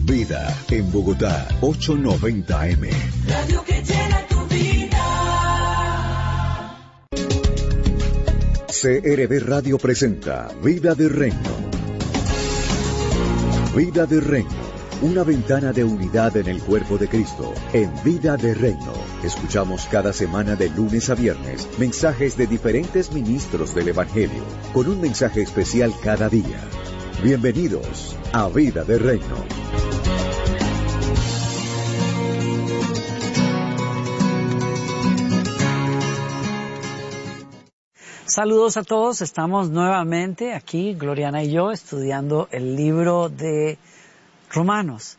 Vida en Bogotá, 890 AM. Radio que llena tu vida. CRB Radio presenta Vida de Reino. Vida de Reino. Una ventana de unidad en el cuerpo de Cristo. En Vida de Reino, escuchamos cada semana de lunes a viernes mensajes de diferentes ministros del Evangelio, con un mensaje especial cada día. Bienvenidos a Vida de Reino. Saludos a todos, estamos nuevamente aquí, Gloriana y yo, estudiando el libro de Romanos.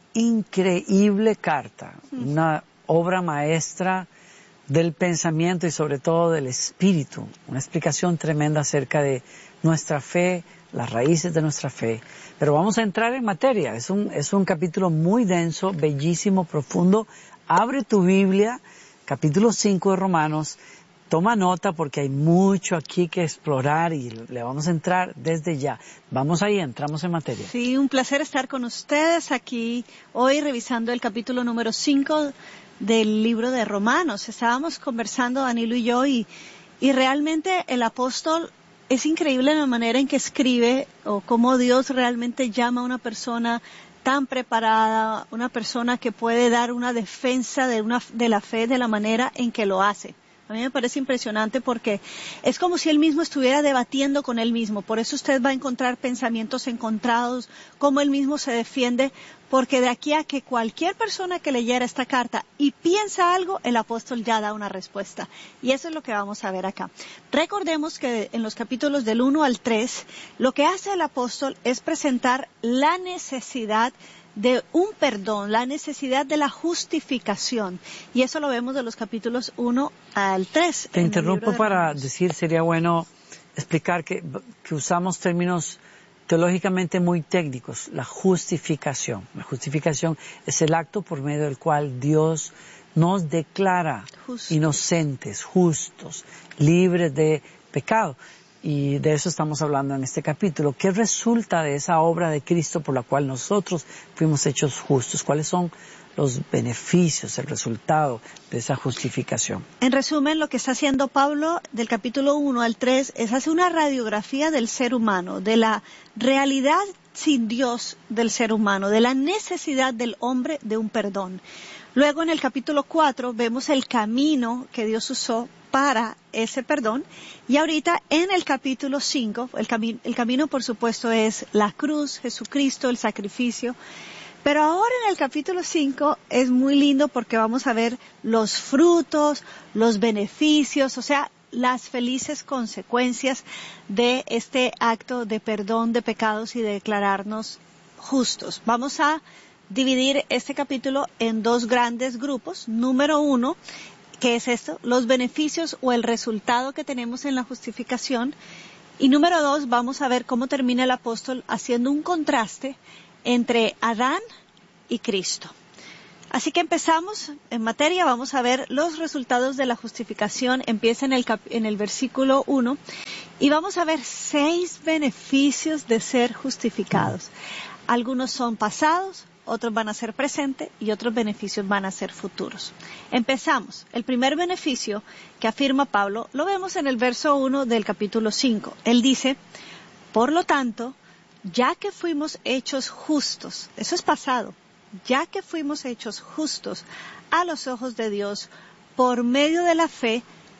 Increíble carta, una obra maestra del pensamiento y sobre todo del espíritu, una explicación tremenda acerca de nuestra fe, las raíces de nuestra fe. Pero vamos a entrar en materia, es un capítulo muy denso, bellísimo, profundo. Abre tu Biblia, capítulo 5 de Romanos. Toma nota porque hay mucho aquí que explorar y le vamos a entrar desde ya. Vamos ahí, entramos en materia. Sí, un placer estar con ustedes aquí hoy revisando el capítulo número 5 del libro de Romanos. Estábamos conversando Danilo y yo y realmente el apóstol es increíble la manera en que escribe o cómo Dios realmente llama a una persona tan preparada, una persona que puede dar una defensa de la fe de la manera en que lo hace. A mí me parece impresionante porque es como si él mismo estuviera debatiendo con él mismo. Por eso usted va a encontrar pensamientos encontrados, cómo él mismo se defiende, porque de aquí a que cualquier persona que leyera esta carta y piensa algo, el apóstol ya da una respuesta. Y eso es lo que vamos a ver acá. Recordemos que en los capítulos del 1 al 3, lo que hace el apóstol es presentar la necesidad de un perdón, la necesidad de la justificación. Y eso lo vemos de los capítulos 1 al 3. Te interrumpo para decir, sería bueno explicar que usamos términos teológicamente muy técnicos. La justificación. La justificación es el acto por medio del cual Dios nos declara inocentes, justos, libres de pecado. Y de eso estamos hablando en este capítulo. ¿Qué resulta de esa obra de Cristo por la cual nosotros fuimos hechos justos? ¿Cuáles son los beneficios, el resultado de esa justificación? En resumen, lo que está haciendo Pablo del capítulo 1 al 3 es hacer una radiografía del ser humano, de la realidad sin Dios del ser humano, de la necesidad del hombre de un perdón. Luego en el capítulo 4 vemos el camino que Dios usó para ese perdón. Y ahorita en el capítulo 5, el camino por supuesto es la cruz, Jesucristo, el sacrificio. Pero ahora en el capítulo 5 es muy lindo porque vamos a ver los frutos, los beneficios, o sea, las felices consecuencias de este acto de perdón de pecados y de declararnos justos. Vamos a dividir este capítulo en dos grandes grupos. Número 1, ¿qué es esto? Los beneficios o el resultado que tenemos en la justificación. Y número 2, vamos a ver cómo termina el apóstol haciendo un contraste entre Adán y Cristo. Así que empezamos en materia, vamos a ver los resultados de la justificación. Empieza en el versículo 1 y vamos a ver 6 beneficios de ser justificados. Algunos son pasados, otros van a ser presentes y otros beneficios van a ser futuros. Empezamos. El primer beneficio que afirma Pablo lo vemos en el verso 1 del capítulo 5. Él dice, por lo tanto, ya que fuimos hechos justos, eso es pasado, ya que fuimos hechos justos a los ojos de Dios por medio de la fe,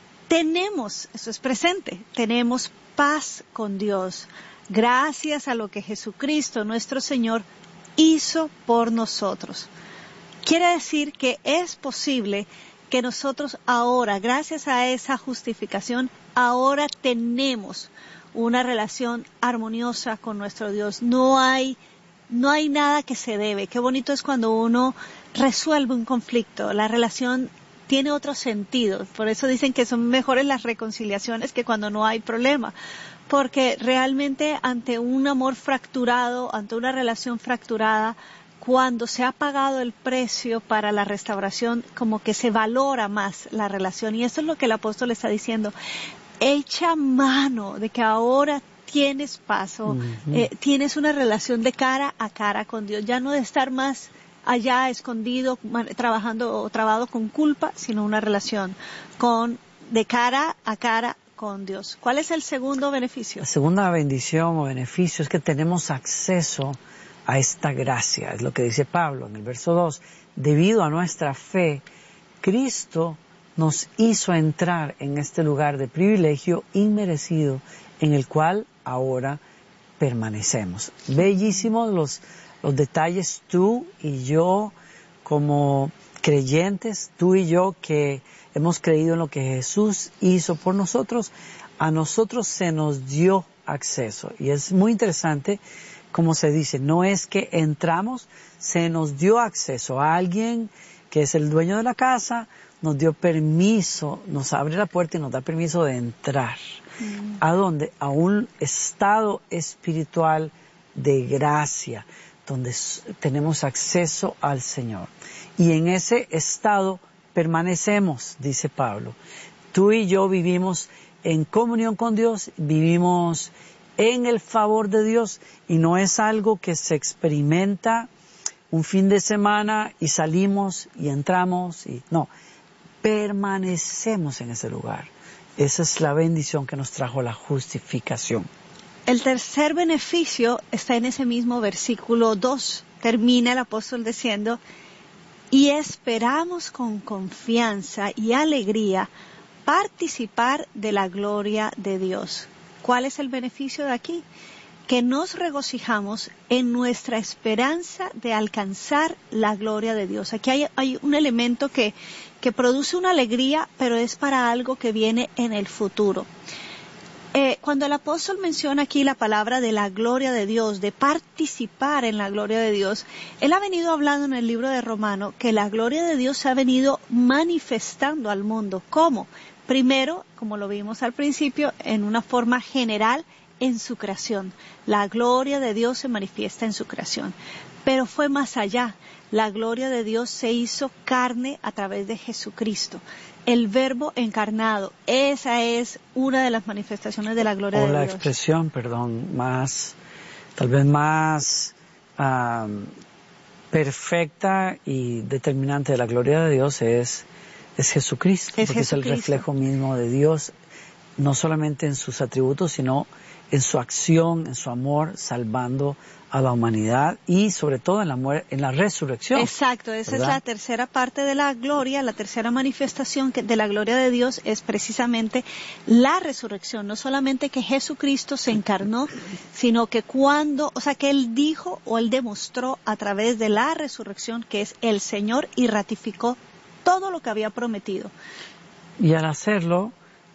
tenemos, eso es presente, tenemos paz con Dios, gracias a lo que Jesucristo, nuestro Señor, hizo por nosotros. Quiere decir que es posible que nosotros ahora, gracias a esa justificación, ahora tenemos una relación armoniosa con nuestro Dios. No hay nada que se debe. Qué bonito es cuando uno resuelve un conflicto. La relación tiene otro sentido. Por eso dicen que son mejores las reconciliaciones que cuando no hay problema. Porque realmente ante un amor fracturado, ante una relación fracturada, cuando se ha pagado el precio para la restauración, como que se valora más la relación. Y eso es lo que el apóstol está diciendo. Echa mano de que ahora tienes paz, o tienes una relación de cara a cara con Dios, ya no de estar más allá escondido, trabajando o trabado con culpa, sino una relación de cara a cara con Dios. ¿Cuál es el segundo beneficio? La segunda bendición o beneficio es que tenemos acceso a esta gracia. Es lo que dice Pablo en el verso 2. Debido a nuestra fe, Cristo nos hizo entrar en este lugar de privilegio inmerecido en el cual ahora permanecemos. Bellísimos los detalles, tú y yo como creyentes, tú y yo que hemos creído en lo que Jesús hizo por nosotros, a nosotros se nos dio acceso. Y es muy interesante como se dice, no es que entramos, se nos dio acceso a alguien que es el dueño de la casa, nos dio permiso, nos abre la puerta y nos da permiso de entrar. ¿A dónde? A un estado espiritual de gracia, donde tenemos acceso al Señor. Y en ese estado permanecemos, dice Pablo. Tú y yo vivimos en comunión con Dios, vivimos en el favor de Dios, y no es algo que se experimenta un fin de semana y salimos y entramos, no, permanecemos en ese lugar. Esa es la bendición que nos trajo la justificación. El tercer beneficio está en ese mismo versículo 2. Termina el apóstol diciendo, y esperamos con confianza y alegría participar de la gloria de Dios. ¿Cuál es el beneficio de aquí? Que nos regocijamos en nuestra esperanza de alcanzar la gloria de Dios. Aquí hay un elemento que produce una alegría, pero es para algo que viene en el futuro. Cuando el apóstol menciona aquí la palabra de la gloria de Dios, de participar en la gloria de Dios, él ha venido hablando en el libro de Romano que la gloria de Dios se ha venido manifestando al mundo. ¿Cómo? Primero, como lo vimos al principio, en una forma general, en su creación. La gloria de Dios se manifiesta en su creación. Pero fue más allá. La gloria de Dios se hizo carne a través de Jesucristo. El Verbo encarnado. Esa es una de las manifestaciones de la gloria de Dios. O la expresión, tal vez más perfecta y determinante de la gloria de Dios es Jesucristo. Porque es el reflejo mismo de Dios, no solamente en sus atributos, sino en su acción, en su amor, salvando a la humanidad y sobre todo en la resurrección. Exacto, esa ¿verdad? Es la tercera parte de la gloria, la tercera manifestación de la gloria de Dios es precisamente la resurrección. No solamente que Jesucristo se encarnó, sino que que Él dijo o Él demostró a través de la resurrección que es el Señor y ratificó todo lo que había prometido. Y al hacerlo,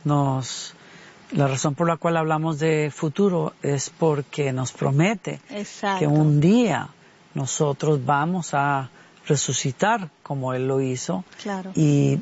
la razón por la cual hablamos de futuro es porque nos promete Exacto. que un día nosotros vamos a resucitar como Él lo hizo. Claro. Y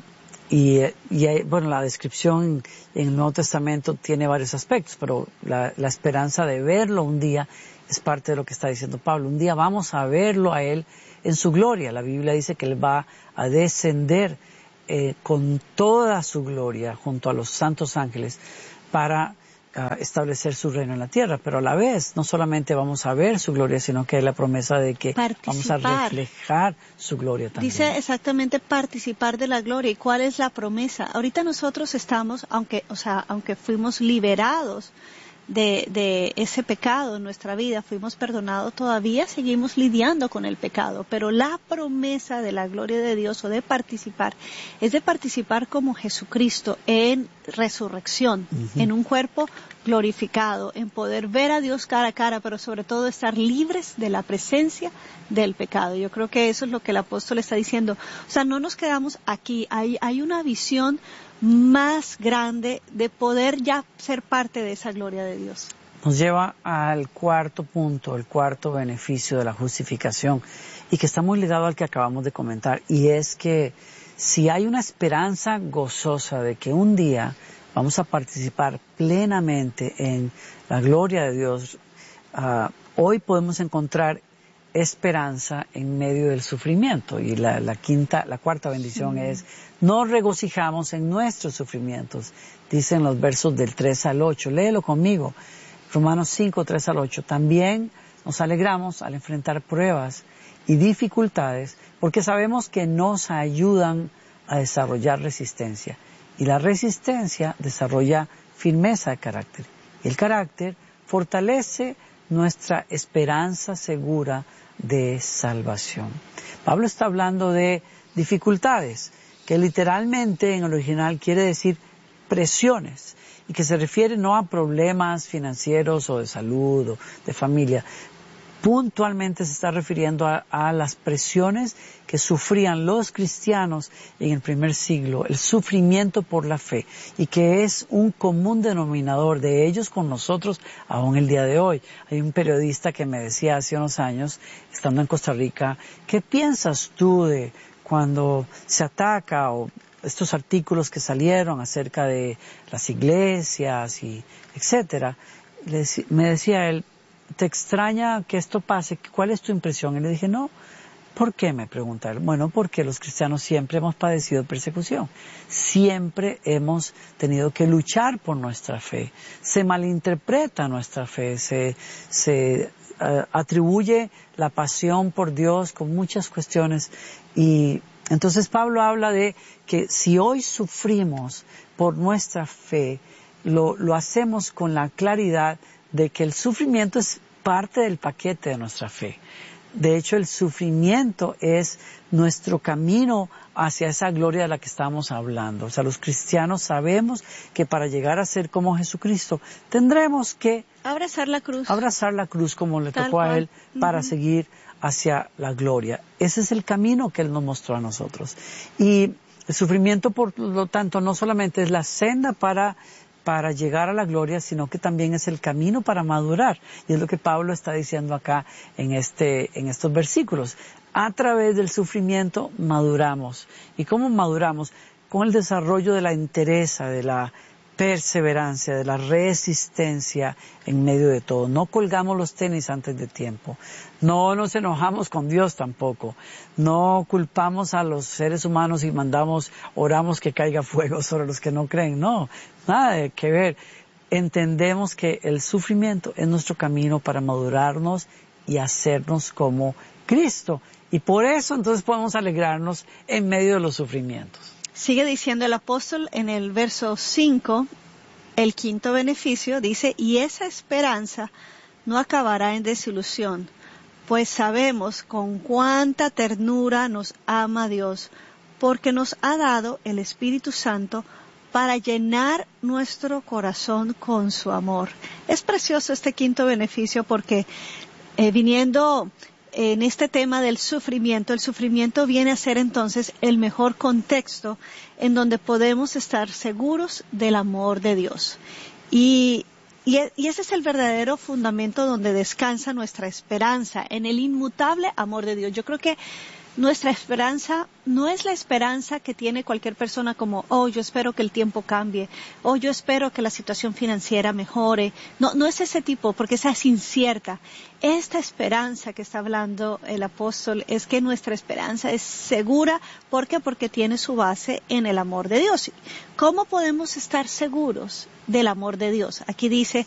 bueno, la descripción en el Nuevo Testamento tiene varios aspectos, pero la esperanza de verlo un día es parte de lo que está diciendo Pablo. Un día vamos a verlo a Él en su gloria. La Biblia dice que Él va a descender con toda su gloria junto a los santos ángeles para establecer su reino en la tierra, pero a la vez no solamente vamos a ver su gloria, sino que hay la promesa de que vamos a reflejar su gloria también. Dice exactamente participar de la gloria. ¿Y cuál es la promesa? Ahorita nosotros estamos, aunque fuimos liberados de ese pecado en nuestra vida, fuimos perdonados, todavía seguimos lidiando con el pecado, pero la promesa de la gloria de Dios o de participar, es de participar como Jesucristo en resurrección, en un cuerpo glorificado, en poder ver a Dios cara a cara, pero sobre todo estar libres de la presencia del pecado. Yo creo que eso es lo que el apóstol está diciendo. O sea, no nos quedamos aquí, hay una visión más grande de poder ya ser parte de esa gloria de Dios. Nos lleva al cuarto punto, el cuarto beneficio de la justificación, y que está muy ligado al que acabamos de comentar, y es que si hay una esperanza gozosa de que un día vamos a participar plenamente en la gloria de Dios, hoy podemos encontrar esperanza en medio del sufrimiento. Y la cuarta bendición es, nos regocijamos en nuestros sufrimientos. Dicen los versos del 3 al 8. Léelo conmigo. Romanos 5, 3 al 8. También nos alegramos al enfrentar pruebas y dificultades porque sabemos que nos ayudan a desarrollar resistencia. Y la resistencia desarrolla firmeza de carácter. Y el carácter fortalece nuestra esperanza segura de salvación. Pablo está hablando de dificultades, que literalmente en el original quiere decir presiones, y que se refiere no a problemas financieros o de salud o de familia. Puntualmente se está refiriendo a las presiones que sufrían los cristianos en el primer siglo, el sufrimiento por la fe, y que es un común denominador de ellos con nosotros aún el día de hoy. Hay un periodista que me decía hace unos años, estando en Costa Rica, ¿qué piensas tú de cuando se ataca o estos artículos que salieron acerca de las iglesias y etcétera? Me decía él, ¿te extraña que esto pase? ¿Cuál es tu impresión? Y le dije, no. ¿Por qué? Me pregunta él. Bueno, porque los cristianos siempre hemos padecido persecución. Siempre hemos tenido que luchar por nuestra fe. Se malinterpreta nuestra fe. Se atribuye la pasión por Dios con muchas cuestiones. Y entonces Pablo habla de que si hoy sufrimos por nuestra fe, lo hacemos con la claridad de que el sufrimiento es parte del paquete de nuestra fe. De hecho, el sufrimiento es nuestro camino hacia esa gloria de la que estamos hablando. O sea, los cristianos sabemos que para llegar a ser como Jesucristo tendremos que abrazar la cruz como le Tal tocó a cual. Él para seguir hacia la gloria. Ese es el camino que Él nos mostró a nosotros. Y el sufrimiento, por lo tanto, no solamente es la senda para llegar a la gloria, sino que también es el camino para madurar. Y es lo que Pablo está diciendo acá en estos versículos. A través del sufrimiento maduramos. ¿Y cómo maduramos? Con el desarrollo de la entereza, de la perseverancia, de la resistencia en medio de todo. No colgamos los tenis antes de tiempo. No nos enojamos con Dios tampoco. No culpamos a los seres humanos y oramos que caiga fuego sobre los que no creen. No, nada de que ver. Entendemos que el sufrimiento es nuestro camino para madurarnos y hacernos como Cristo. Y por eso entonces podemos alegrarnos en medio de los sufrimientos. Sigue diciendo el apóstol en el verso 5, el quinto beneficio, dice, y esa esperanza no acabará en desilusión, pues sabemos con cuánta ternura nos ama Dios, porque nos ha dado el Espíritu Santo para llenar nuestro corazón con su amor. Es precioso este quinto beneficio porque viniendo en este tema del sufrimiento, el sufrimiento viene a ser entonces el mejor contexto en donde podemos estar seguros del amor de Dios. Y ese es el verdadero fundamento donde descansa nuestra esperanza, en el inmutable amor de Dios. Yo creo que nuestra esperanza no es la esperanza que tiene cualquier persona como, yo espero que el tiempo cambie, yo espero que la situación financiera mejore. No es ese tipo, porque esa es incierta. Esta esperanza que está hablando el apóstol es que nuestra esperanza es segura. ¿Por qué? Porque tiene su base en el amor de Dios. ¿Cómo podemos estar seguros del amor de Dios? Aquí dice,